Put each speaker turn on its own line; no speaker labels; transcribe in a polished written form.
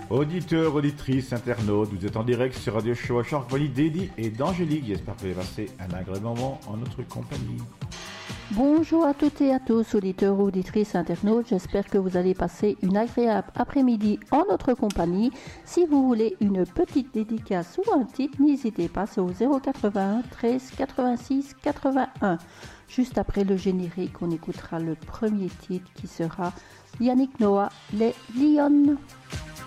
Auditeurs, auditrices, internautes, vous êtes en direct sur Radio Show à Charles d'Eddie et d'Angélique. J'espère que vous avez passé un agréable moment en notre compagnie.
Bonjour à toutes et à tous, auditeurs, auditrices, internautes. J'espère que vous allez passer une agréable après-midi en notre compagnie. Si vous voulez une petite dédicace ou un titre, n'hésitez pas, c'est au 081 13 86 81. Juste après le générique, on écoutera le premier titre qui sera Yannick Noah, Les Lions.